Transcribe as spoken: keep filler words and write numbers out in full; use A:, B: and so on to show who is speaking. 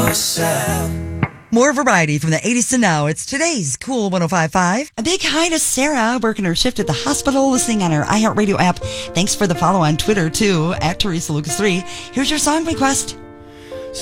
A: yourself.
B: More variety from the eighties to now. It's today's Cool one oh five point five.
C: A big hi to Sarah, working her shift at the hospital, listening on her iHeartRadio app. Thanks for the follow on Twitter, too, at Teresa Lucas three. Here's your song request.